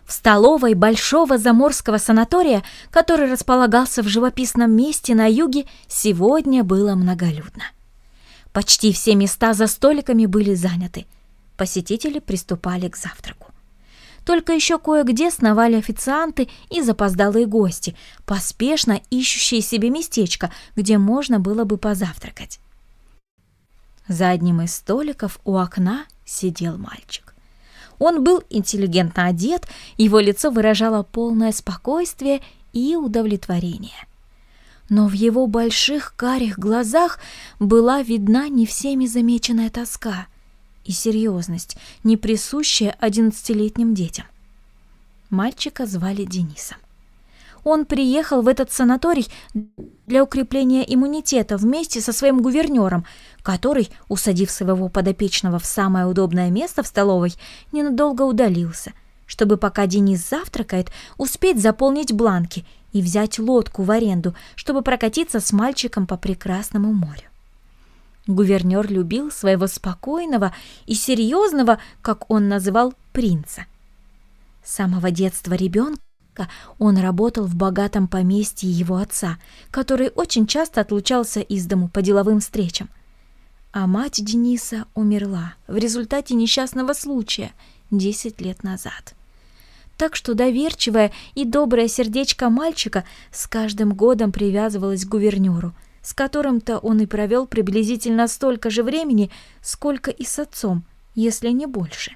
В столовой большого заморского санатория, который располагался в живописном месте на юге, сегодня было многолюдно. Почти все места за столиками были заняты. Посетители приступали к завтраку. Только еще кое-где сновали официанты и запоздалые гости, поспешно ищущие себе местечко, где можно было бы позавтракать. За одним из столиков у окна сидел мальчик. Он был интеллигентно одет, его лицо выражало полное спокойствие и удовлетворение. Но в его больших карих глазах была видна не всеми замеченная тоска и серьезность, не присущая 11-летним детям. Мальчика звали Денисом. Он приехал в этот санаторий для укрепления иммунитета вместе со своим гувернером, который, усадив своего подопечного в самое удобное место в столовой, ненадолго удалился, чтобы, пока Денис завтракает, успеть заполнить бланки и взять лодку в аренду, чтобы прокатиться с мальчиком по прекрасному морю. Гувернер любил своего спокойного и серьезного, как он называл, принца. С самого детства ребенка он работал в богатом поместье его отца, который очень часто отлучался из дому по деловым встречам. А мать Дениса умерла в результате несчастного случая 10 лет назад. Так что доверчивое и доброе сердечко мальчика с каждым годом привязывалось к гувернеру, с которым-то он и провел приблизительно столько же времени, сколько и с отцом, если не больше.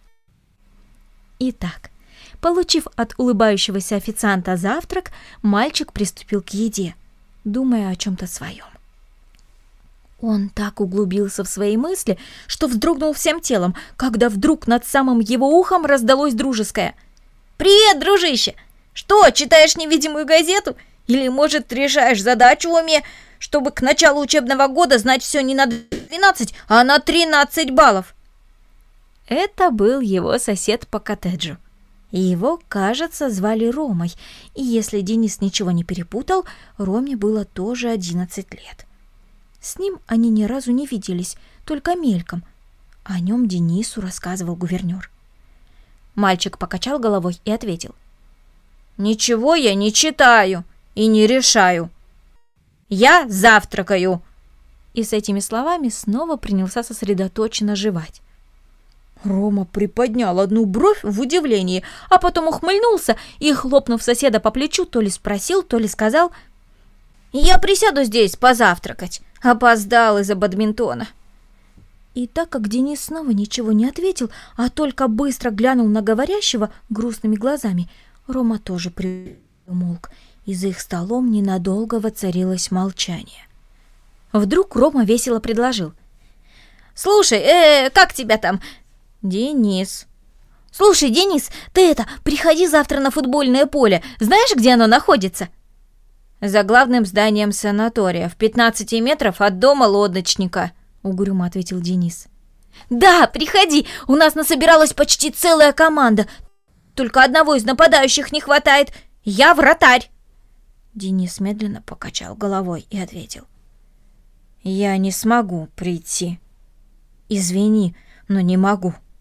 Итак, получив от улыбающегося официанта завтрак, мальчик приступил к еде, думая о чем-то своем. Он так углубился в свои мысли, что вздрогнул всем телом, когда вдруг над самым его ухом раздалось дружеское: «Привет, дружище! Что, читаешь невидимую газету? Или, может, решаешь задачу в уме, чтобы к началу учебного года знать все не на 12, а на 13 баллов?» Это был его сосед по коттеджу. И его, кажется, звали Ромой, и если Денис ничего не перепутал, Роме было тоже 11 лет. С ним они ни разу не виделись, только мельком. О нем Денису рассказывал гувернер. Мальчик покачал головой и ответил: «Ничего я не читаю и не решаю. Я завтракаю». И с этими словами снова принялся сосредоточенно жевать. Рома приподнял одну бровь в удивлении, а потом ухмыльнулся и, хлопнув соседа по плечу, то ли спросил, то ли сказал: «Я присяду здесь позавтракать. Опоздал из-за бадминтона». И так как Денис снова ничего не ответил, а только быстро глянул на говорящего грустными глазами, Рома тоже примолк, и за их столом ненадолго воцарилось молчание. Вдруг Рома весело предложил: «Слушай, как тебя там?» «Денис». «Слушай, Денис, ты приходи завтра на футбольное поле. Знаешь, где оно находится?» «За главным зданием санатория, в 15 метров от дома лодочника», — угрюмо ответил Денис. «Да, приходи, у нас насобиралась почти целая команда. Только одного из нападающих не хватает. Я вратарь». Денис медленно покачал головой и ответил: «Я не смогу прийти. Извини, но не могу».